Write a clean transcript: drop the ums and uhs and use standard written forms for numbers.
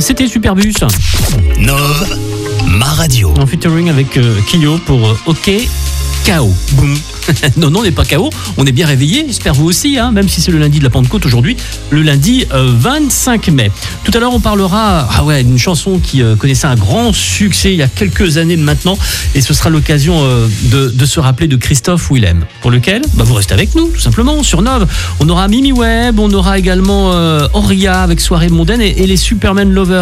c'était Superbus. Nove, ma radio. En featuring avec Kyo pour OK KO. Boum. Non, on n'est pas KO, on est bien réveillé, j'espère vous aussi, hein, même si c'est le lundi de la Pentecôte aujourd'hui, le lundi 25 mai. Tout à l'heure, on parlera d'une chanson qui connaissait un grand succès il y a quelques années maintenant, et ce sera l'occasion de se rappeler de Christophe Willem, pour lequel vous restez avec nous, tout simplement, sur Nove. On aura Mimi Webb, on aura également Auria avec Soirée mondaine et les Superman Lovers.